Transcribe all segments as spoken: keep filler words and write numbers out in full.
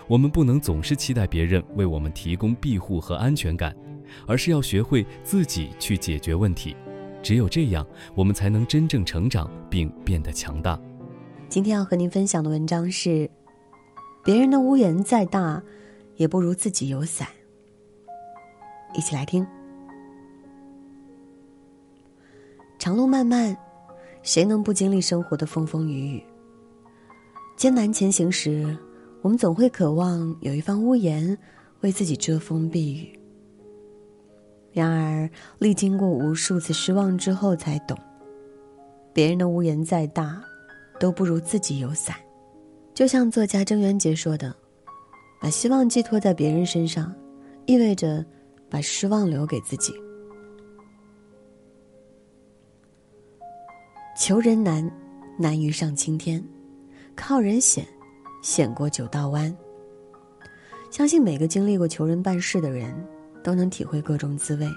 我们不能总是期待别人为我们提供庇护和安全感，而是要学会自己去解决问题。只有这样，我们才能真正成长并变得强大。 今天要和您分享的文章是：别人的屋檐再大，也不如自己有伞。一起来听。长路漫漫，谁能不经历生活的风风雨雨？艰难前行时，我们总会渴望有一方屋檐为自己遮风避雨。然而历经过无数次失望之后才懂，别人的屋檐再大都不如自己有伞。就像作家郑渊洁说的，把希望寄托在别人身上，意味着把失望留给自己。求人难，难于上青天；靠人险，险过九道湾。相信每个经历过求人办事的人都能体会各种滋味。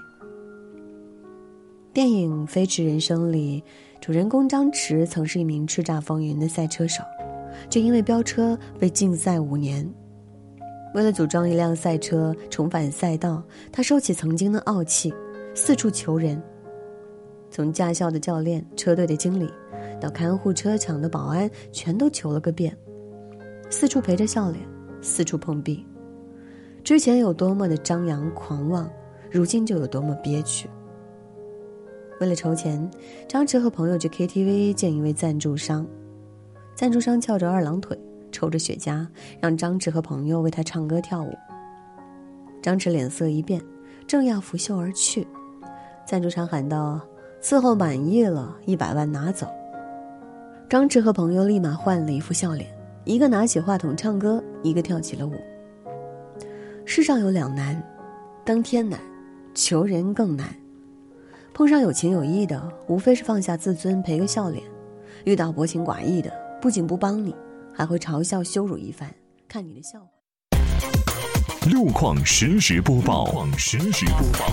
电影《飞驰人生》里，主人公张弛曾是一名叱咤风云的赛车手，却因为飙车被禁赛五年。为了组装一辆赛车重返赛道，他收起曾经的傲气，四处求人。从驾校的教练、车队的经理到看护车场的保安，全都求了个遍，四处陪着笑脸，四处碰壁。之前有多么的张扬狂妄，如今就有多么憋屈。为了筹钱，张弛和朋友去 K T V 见一位赞助商，赞助商翘着二郎腿，抽着雪茄，让张弛和朋友为他唱歌跳舞。张弛脸色一变，正要拂袖而去，赞助商喊道：伺候满意了，一百万拿走。张弛和朋友立马换了一副笑脸，一个拿起话筒唱歌，一个跳起了舞。世上有两难，登天难，求人更难。碰上有情有义的，无非是放下自尊赔个笑脸；遇到薄情寡义的，不仅不帮你，还会嘲笑羞辱一番，看你的笑话。 路况实时播报，路况实时播报。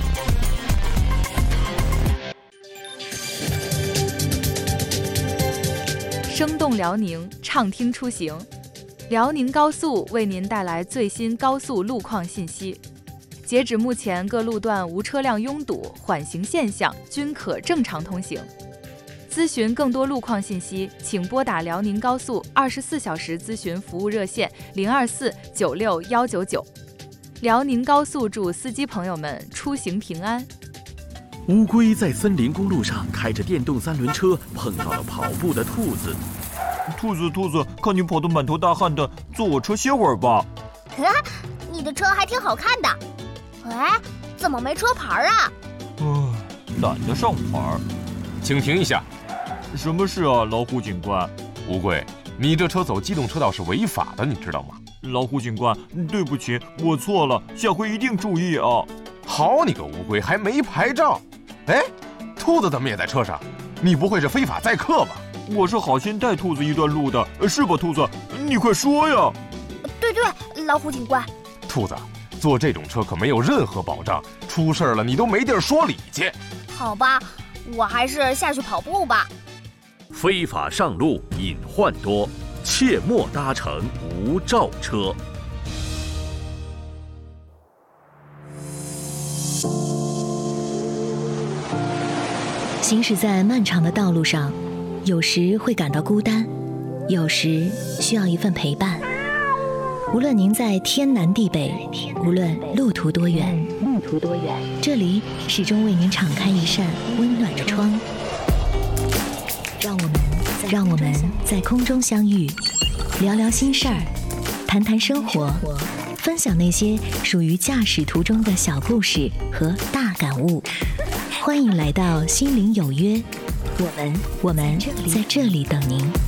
生动辽宁，畅听出行。辽宁高速为您带来最新高速路况信息。截止目前，各路段无车辆拥堵，缓行现象均可正常通行。咨询更多路况信息，请拨打辽宁高速二十四小时咨询服务热线零二四九六幺九九。辽宁高速祝司机朋友们出行平安。 乌龟在森林公路上开着电动三轮车，碰到了跑步的兔子。 兔子，兔子，看你跑得满头大汗的，坐我车歇会儿吧。 你的车还挺好看的。哎，怎么没车牌啊？ 唉，懒得上牌。 请停一下。 什么事啊，老虎警官？ 乌龟，你这车走机动车道是违法的，你知道吗？ 老虎警官，对不起，我错了，下回一定注意啊。 好你个乌龟，还没牌照。哎，兔子怎么也在车上？你不会是非法载客吧？ 我是好心带兔子一段路的，是吧，兔子？你快说呀！ 对对，老虎警官。 兔子，坐这种车可没有任何保障，出事了你都没地儿说理去。 好吧，我还是下去跑步吧。 非法上路隐患多，切莫搭乘无照车。 行驶在漫长的道路上，有时会感到孤单，有时需要一份陪伴。无论您在天南地北，无论路途多远，路途多远，这里始终为您敞开一扇温暖的窗。让我们，让我们在空中相遇，聊聊心事儿，谈谈生活，分享那些属于驾驶途中的小故事和大感悟。欢迎来到心灵有约，我们我们在这里等您。